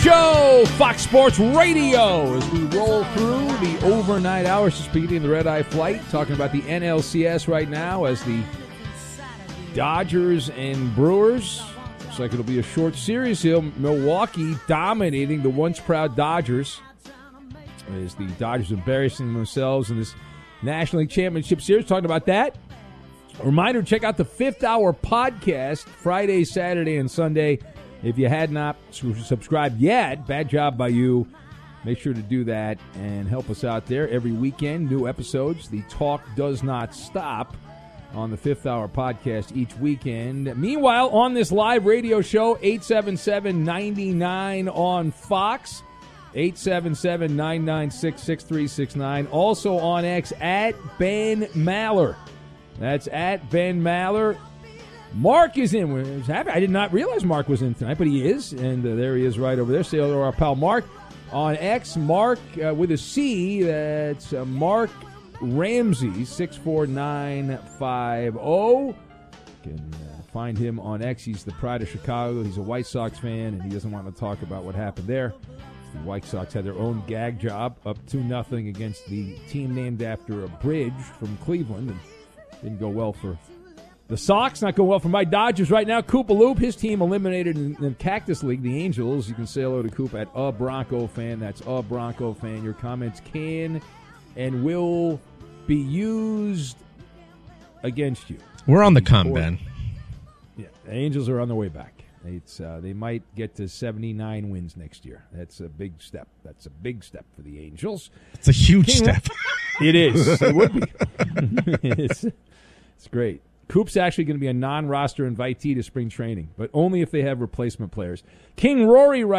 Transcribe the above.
Show, Fox Sports Radio, as we roll through the overnight hours. Speaking of the red-eye flight, talking about the NLCS right now as the Dodgers and Brewers. Looks like it'll be a short series here. Milwaukee dominating the once proud Dodgers as the Dodgers embarrassing themselves in this National League Championship Series. Talking about that. A reminder, check out the Fifth Hour podcast Friday, Saturday, and Sunday. If you had not subscribed yet, bad job by you. Make sure to do that and help us out there. Every weekend, new episodes. The talk does not stop on the Fifth Hour podcast each weekend. Meanwhile, on this live radio show, 877-99 on Fox, 877-996-6369. Also on X, at Ben Maller. That's at Ben Maller. Mark is in. I did not realize Mark was in tonight, but he is. And there he is right over there. Say hello to our pal Mark. On X, Mark with a C. That's Mark Ramsey, 64950. You can find him on X. He's the pride of Chicago. He's a White Sox fan, and he doesn't want to talk about what happened there. The White Sox had their own gag job, up 2-0 against the team named after a bridge from Cleveland, and didn't go well for the Sox, not going well for my Dodgers right now. Koopa Loop, his team eliminated in the Cactus League, the Angels. You can say hello to Coop at A Bronco Fan. That's A Bronco Fan. Your comments can and will be used against you. We're on the come, Ben. Yeah, the Angels are on their way back. They might get to 79 wins next year. That's a big step. That's a big step for the Angels. It's a huge step. It is. It would be. It's great. Coop's actually going to be a non-roster invitee to spring training, but only if they have replacement players. King Rory writes,